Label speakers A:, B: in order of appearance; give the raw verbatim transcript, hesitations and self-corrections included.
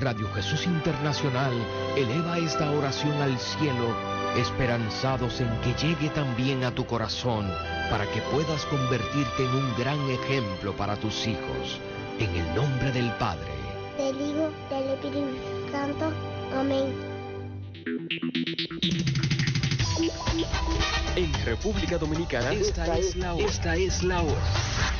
A: Radio Jesús Internacional eleva esta oración al cielo, esperanzados en que llegue también a tu corazón, para que puedas convertirte en un gran ejemplo para tus hijos. En el nombre del Padre,
B: del Hijo, del Espíritu Santo. Amén.
A: En República Dominicana, esta es la hora. Esta es la hora.